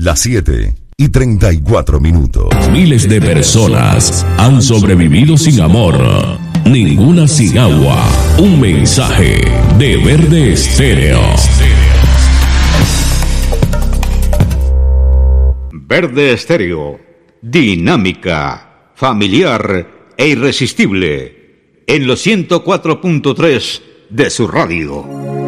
Las 7:34. Miles de personas han sobrevivido sin amor, ninguna sin agua. Un mensaje de Verde Estéreo. Verde Estéreo, dinámica, familiar e irresistible, en los 104.3 de su radio.